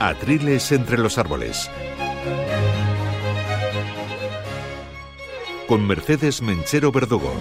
Atriles entre los árboles. Con Mercedes Menchero Verdugo.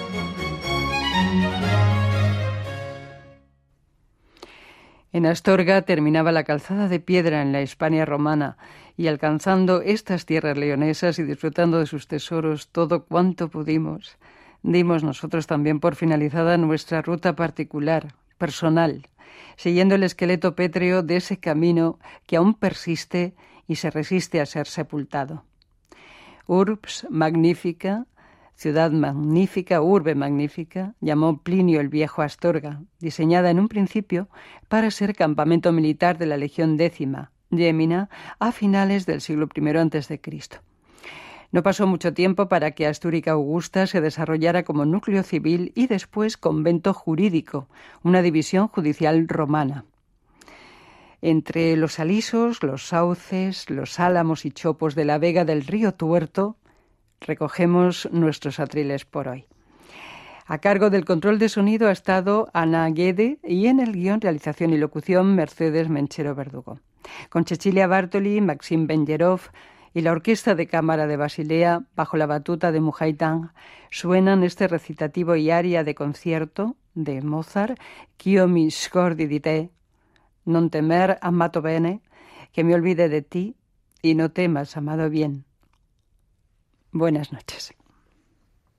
En Astorga terminaba la calzada de piedra en la Hispania romana, y alcanzando estas tierras leonesas y disfrutando de sus tesoros todo cuanto pudimos, dimos nosotros también por finalizada nuestra ruta particular, personal, siguiendo el esqueleto pétreo de ese camino que aún persiste y se resiste a ser sepultado. Urbs magnifica, ciudad magnífica, urbe magnífica, llamó Plinio el Viejo Astorga, diseñada en un principio para ser campamento militar de la Legión X, Gémina, a finales del siglo I a.C. No pasó mucho tiempo para que Astúrica Augusta se desarrollara como núcleo civil y después convento jurídico, una división judicial romana. Entre los alisos, los sauces, los álamos y chopos de la vega del río Tuerto, recogemos nuestros atriles por hoy. A cargo del control de sonido ha estado Ana Guede y en el guión, realización y locución Mercedes Menchero Verdugo. Con Cecilia Bartoli, Maxim Benjerov y la Orquesta de Cámara de Basilea, bajo la batuta de Mujay-Tang, suenan este recitativo y aria de concierto de Mozart, Ch'io mi scordi di te, non temer, amato bene, que me olvide de ti y no temas, amado bien. Buenas noches.